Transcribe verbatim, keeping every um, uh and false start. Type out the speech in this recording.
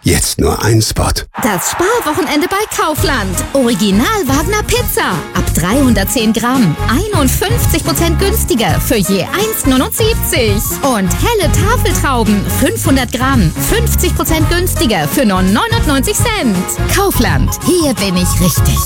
Jetzt nur ein Spot. Das Sparwochenende bei Kaufland. Original Wagner Pizza. Ab dreihundertzehn Gramm. einundfünfzig Prozent günstiger für je eins neunundsiebzig. Und helle Tafeltrauben. fünfhundert Gramm. fünfzig Prozent günstiger für nur neunundneunzig Cent. Kaufland. Hier bin ich richtig.